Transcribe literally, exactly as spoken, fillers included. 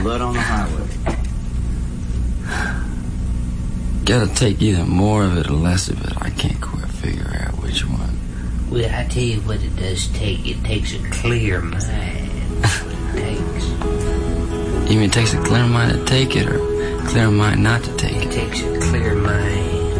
blood on the highway. Gotta take either more of it or less of it. I can't quite figure out which one. Well, I tell you what it does take. It takes a clear mind. It takes. You mean it takes a clear mind to take it or a clear mind not to take It it? takes a clear mind